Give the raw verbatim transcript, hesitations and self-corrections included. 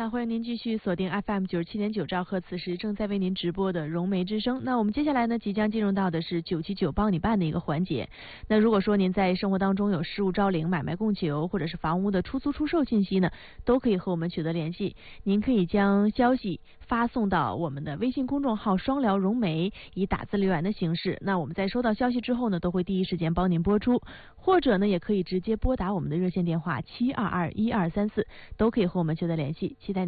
那欢迎您继续锁定 F M 九十七点九兆赫，此时正在为您直播的融媒之声。那我们接下来呢，即将进入到的是九七九帮你办的一个环节。那如果说您在生活当中有失物招领、买卖供求或者是房屋的出租出售信息呢，都可以和我们取得联系。您可以将消息发送到我们的微信公众号双聊融媒，以打字留言的形式。那我们在收到消息之后呢，都会第一时间帮您播出，或者呢，也可以直接拨打我们的热线电话七二二一二三四，都可以和我们取得联系。期待